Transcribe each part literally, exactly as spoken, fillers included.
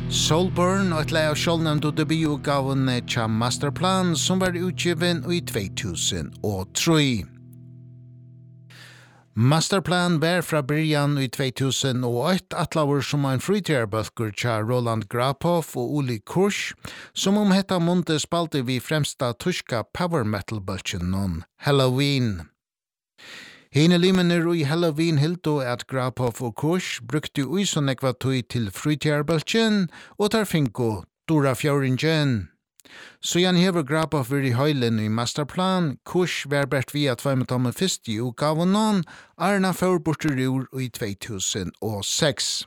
Soulburn og et lei av sjålnevnt og debututgaven tja Masterplan som var utgiven i två tusen og tre. Masterplan var fra början i två tusen og ett atlaver som en fritierbølger tja Roland Grapoff og Uli Kurs, som om hetta måned spalte vi fremsta tyska power metal-bølgen non Halloween. Hine limener i Halloween hildo at Grapoff og Kurs brukte ui så nekva tøy til fritierbølgen og tar finko Dora Fjøringen. Så Jan hever Grapoff vir i høylen i Masterplan, Kurs var bert vi at tveimet om en fyrst i utgaven noen, Arna for borterur i två tusen og sex.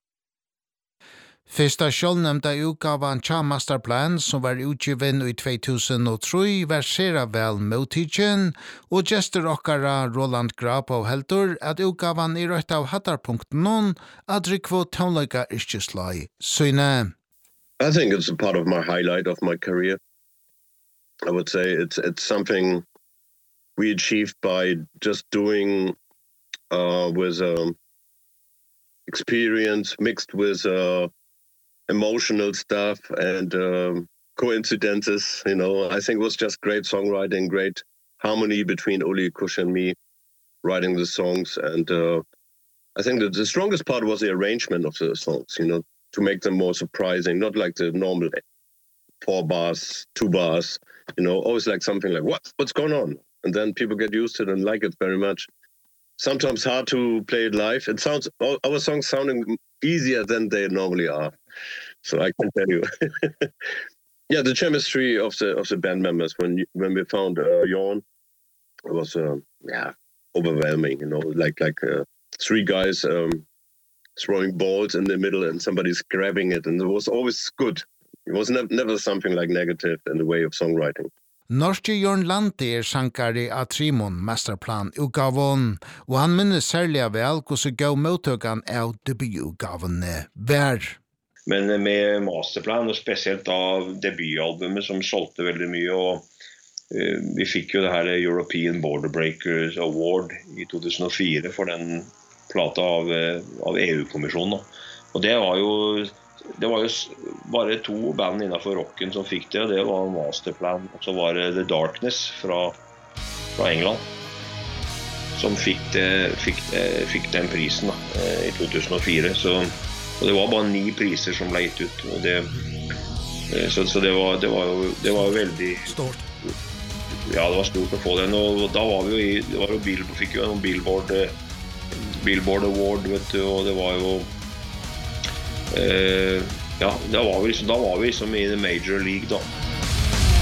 Fyrsta sjålnevnta utgaven tja Masterplan, som var utgiven i två tusen og tre, var sera vel motigen, og gestor okkara Roland Grapoff heldur at utgaven i røyt av hattarpunkten noen, at rikvo tånleika yrkjeslai syne. I think it's a part of my highlight of my career. I would say it's it's something we achieved by just doing uh with um experience mixed with uh emotional stuff and um coincidences, you know. I think it was just great songwriting, great harmony between Uli Kurs and me writing the songs, and uh I think that the strongest part was the arrangement of the songs, you know, to make them more surprising, not like the normal four bars, two bars, you know, always like something like, what, what's going on? And then people get used to it and like it very much. Sometimes hard to play it live. It sounds, our songs sounding easier than they normally are. So I can tell you. Yeah, the chemistry of the of the band members when when we found uh, Jorn, it was uh, yeah, overwhelming, you know, like like uh, three guys um throwing balls in the middle and somebody's grabbing it, and it was always good. It was nev never something like negative in the way of songwriting. Norske Jørn Lante er sankari av Trimon Masterplan utgavon, og han minnes særlig av vel hvordan gav mottøkan av debututgavene vær. Men med Masterplan, og spesielt av debutalbumet som solgte veldig mye, og uh, vi fikk jo det her European Border Breakers Award i two thousand four for den plata av av E U-kommissionen. Och det var ju det var ju bara två band innanför rocken som fick det, och det var Masterplan och så var det The Darkness från från England som fick det fick det, fick den prisen då, i two thousand four, så och det var bara nio priser som blev ut, och det så så det var det var ju det var väldigt stort. Ja, det var stort att få den, och då var vi ju i det var ju Billboard, fick ju en Billboard Billboard Award, vet du, och det var ju eh ja, det var vi liksom, då var vi som i the Major League då.